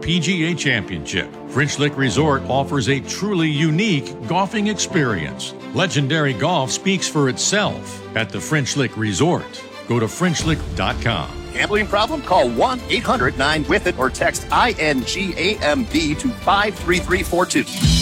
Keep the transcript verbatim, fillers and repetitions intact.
P G A Championship. French Lick Resort offers a truly unique golfing experience. Legendary golf speaks for itself at the French Lick Resort. Go to French Lick dot com. Gambling problem? Call one eight hundred nine with it or text I N G A M B to five three three four two.